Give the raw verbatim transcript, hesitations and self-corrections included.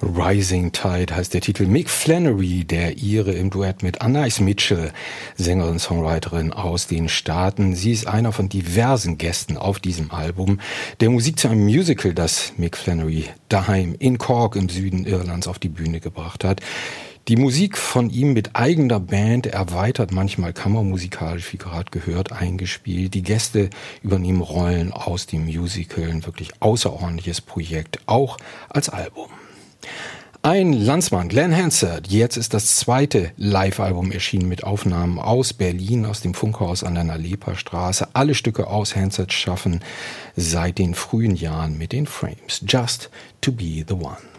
Rising Tide heißt der Titel. Mick Flannery, der Ire im Duett mit Anais Mitchell, Sängerin, Songwriterin aus den Staaten. Sie ist einer von diversen Gästen auf diesem Album. Der Musik zu einem Musical, das Mick Flannery daheim in Cork im Süden Irlands auf die Bühne gebracht hat. Die Musik von ihm mit eigener Band erweitert, manchmal kammermusikalisch, wie gerade gehört, eingespielt. Die Gäste übernehmen Rollen aus dem Musical. Ein wirklich außerordentliches Projekt, auch als Album. Ein Landsmann, Glenn Hansard. Jetzt ist das zweite Live-Album erschienen mit Aufnahmen aus Berlin, aus dem Funkhaus an der Nalepa-Straße. Alle Stücke aus Hansard schaffen seit den frühen Jahren mit den Frames. Just to be the one.